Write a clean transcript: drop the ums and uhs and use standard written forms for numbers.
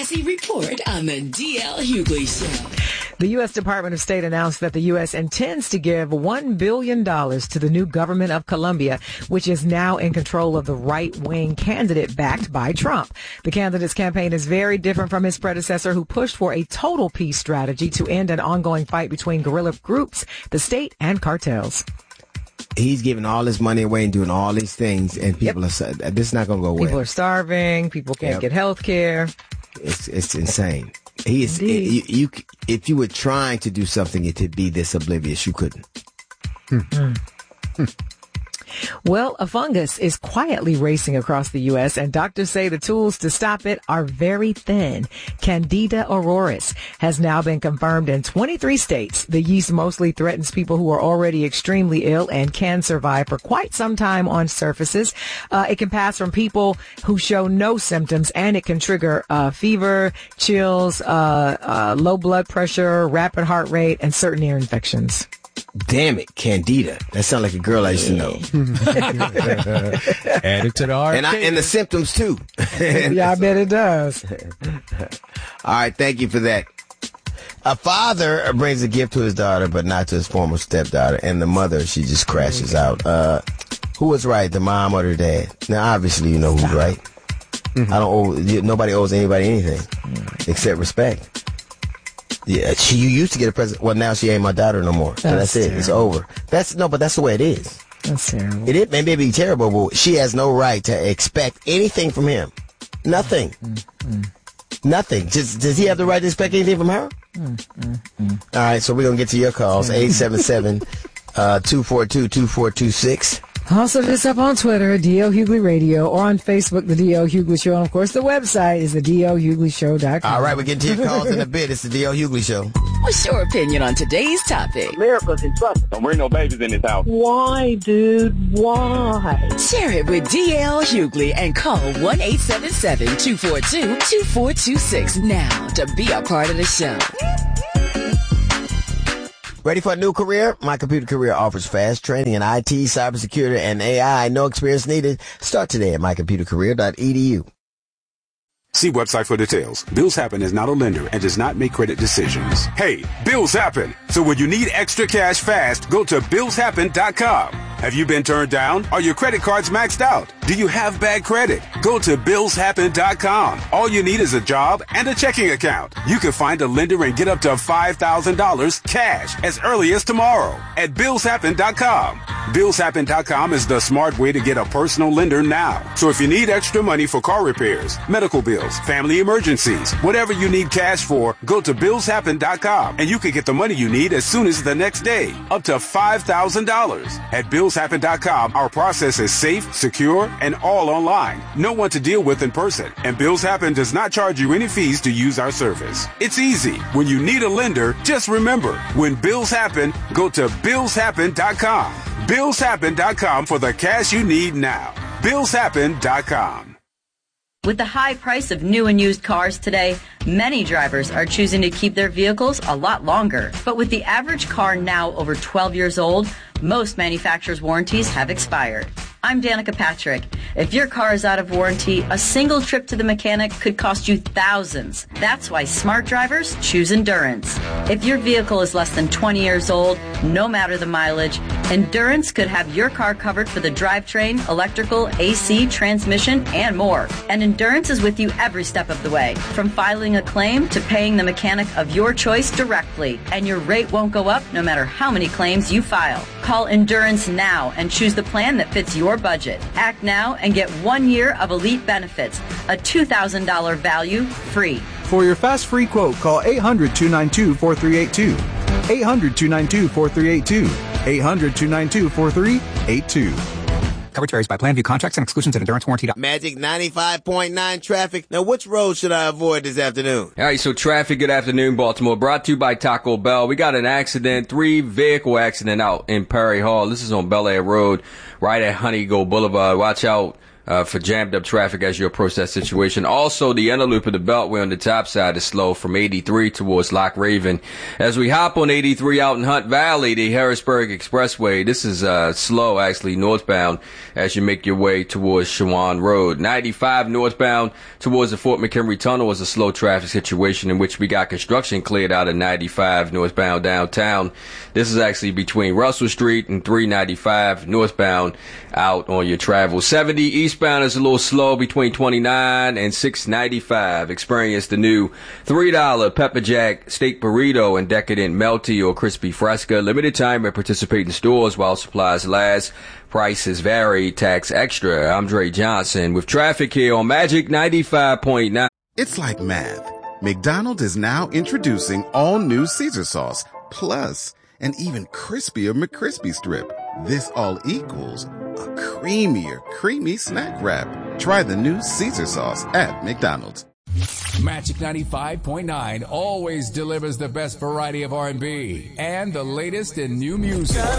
Report on the D.L. Hughley Show. The U.S. Department of State announced that the U.S. intends to give $1 billion to the new government of Colombia, which is now in control of the right-wing candidate backed by Trump. The candidate's campaign is very different from his predecessor, who pushed for a total peace strategy to end an ongoing fight between guerrilla groups, the state, and cartels. He's giving all his money away and doing all these things, and people are, this is not going to go well. People are starving. People can't get health care. It's insane. He is. If you were trying to do something to be this oblivious, you couldn't. Well, a fungus is quietly racing across the U.S., and doctors say the tools to stop it are very thin. Candida auroris has now been confirmed in 23 states. The yeast mostly threatens people who are already extremely ill and can survive for quite some time on surfaces. It can pass from people who show no symptoms, and it can trigger fever, chills, low blood pressure, rapid heart rate, and certain ear infections. Damn it, Candida. That sounds like a girl I used to know. Add it to the arcade. And the symptoms, too. Yeah, I bet it does. All right, thank you for that. A father brings a gift to his daughter, but not to his former stepdaughter. And the mother, she just crashes out. Who was right, the mom or the dad? Now, obviously, you know who's right. Nobody owes anybody anything except respect. Yeah, you used to get a present. Well, now she ain't my daughter no more. So that's it. Terrible. It's over. But that's the way it is. That's terrible. It may be terrible, but she has no right to expect anything from him. Nothing. Nothing. Does he have the right to expect anything from her? All right, so we're going to get to your calls. 877-242-2426. Also, just up on Twitter, D.L. Hughley Radio, or on Facebook, The D.L. Hughley Show. And, of course, the website is thedlhughleyshow.com. All right, we're getting to your calls in a bit. It's The D.L. Hughley Show. What's your opinion on today's topic? America's in trouble. Don't bring no babies in this house. Why, dude? Why? Share it with D.L. Hughley and call 1-877-242-2426 now to be a part of the show. Ready for a new career? My Computer Career offers fast training in IT, cybersecurity, and AI. No experience needed. Start today at mycomputercareer.edu. See website for details. Bills Happen is not a lender and does not make credit decisions. Hey, bills happen. So when you need extra cash fast, go to billshappen.com. Have you been turned down? Are your credit cards maxed out? Do you have bad credit? Go to billshappen.com. All you need is a job and a checking account. You can find a lender and get up to $5,000 cash as early as tomorrow at billshappen.com. Billshappen.com is the smart way to get a personal lender now. So if you need extra money for car repairs, medical bills, family emergencies, whatever you need cash for, go to billshappen.com and you can get the money you need as soon as the next day, up to $5,000. At billshappen.com, our process is safe, secure, and all online. No one to deal with in person. And Bills Happen does not charge you any fees to use our service. It's easy. When you need a lender, just remember, when bills happen, go to billshappen.com. Billshappen.com for the cash you need now. Billshappen.com. With the high price of new and used cars today, many drivers are choosing to keep their vehicles a lot longer. But with the average car now over 12 years old, most manufacturers' warranties have expired. I'm Danica Patrick. If your car is out of warranty, a single trip to the mechanic could cost you thousands. That's why smart drivers choose Endurance. If your vehicle is less than 20 years old, no matter the mileage, Endurance could have your car covered for the drivetrain, electrical, AC, transmission, and more. And Endurance is with you every step of the way, from filing a claim to paying the mechanic of your choice directly. And your rate won't go up no matter how many claims you file. Call Endurance now and choose the plan that fits your budget. Act now and get 1 year of elite benefits, a $2,000 value free. For your fast free quote, call 800-292-4382. 800-292-4382. 800-292-4382. Coverage varies by plan. View contracts and exclusions at EnduranceWarranty.com. Magic 95.9 traffic. Now, which road should I avoid this afternoon? All right, so traffic, good afternoon, Baltimore. Brought to you by Taco Bell. We got an accident, 3-vehicle accident out in Perry Hall. This is on Bel Air Road, right at Honey Go Boulevard. Watch out. for jammed up traffic as you approach that situation. Also, the inner loop of the Beltway on the top side is slow from 83 towards Lock Raven. As we hop on 83 out in Hunt Valley, the Harrisburg Expressway, this is slow actually northbound as you make your way towards Shawan Road. 95 northbound towards the Fort McHenry Tunnel is a slow traffic situation in which we got construction cleared out of 95 northbound downtown. This is actually between Russell Street and 395 northbound out on your travel. 70 eastbound is a little slow between 29 and 695. Experience the new $3 Pepper Jack steak burrito and decadent melty or crispy fresca. Limited time at participating stores while supplies last. Prices vary, tax extra. I'm Dre Johnson with traffic here on Magic 95.9. It's like math. McDonald's is now introducing all new Caesar sauce, plus an even crispier McCrispy strip. This all equals a creamier, creamy snack wrap. Try the new Caesar sauce at McDonald's. Magic 95.9 always delivers the best variety of R&B and the latest in new music.